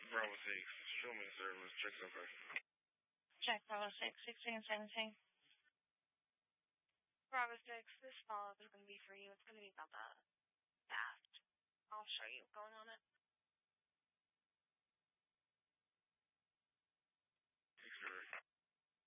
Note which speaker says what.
Speaker 1: Bravo 6, show me the service, check so far.
Speaker 2: Check Bravo 6, 16 and 17.
Speaker 3: Bravo 6, this follow-up is going to be for you. It's going to be about that fast. I'll show you what's going on it.